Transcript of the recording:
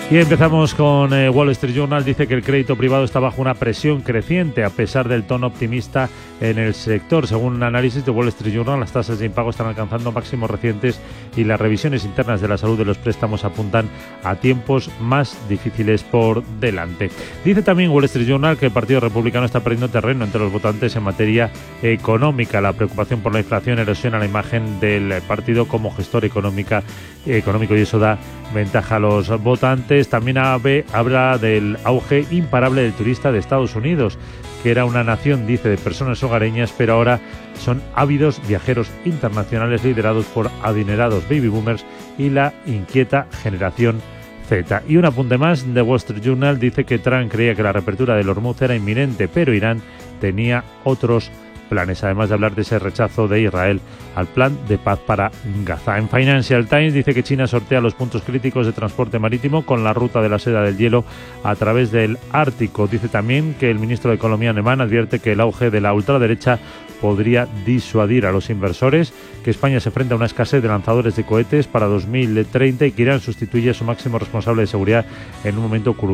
Y empezamos con Wall Street Journal. Dice que el crédito privado está bajo una presión creciente a pesar del tono optimista en el sector. Según un análisis de Wall Street Journal, las tasas de impago están alcanzando máximos recientes y las revisiones internas de la salud de los préstamos apuntan a tiempos más difíciles por delante. Dice también Wall Street Journal que el Partido Republicano está perdiendo terreno entre los votantes en materia económica. La preocupación por la inflación erosiona la imagen del partido como gestor económico y eso da ventaja a los votantes. También habla del auge imparable del turista de Estados Unidos, que era una nación, dice, de personas hogareñas, pero ahora son ávidos viajeros internacionales liderados por adinerados baby boomers y la inquieta generación Z. Y un apunte más de Wall Street Journal dice que Trump creía que la reapertura del Hormuz era inminente, pero Irán tenía otros planes, además de hablar de ese rechazo de Israel al plan de paz para Gaza. En Financial Times dice que China sortea los puntos críticos de transporte marítimo con la ruta de la seda del hielo a través del Ártico. Dice también que el ministro de Economía alemán advierte que el auge de la ultraderecha podría disuadir a los inversores, que España se enfrenta a una escasez de lanzadores de cohetes para 2030 y que Irán sustituye a su máximo responsable de seguridad en un momento crucial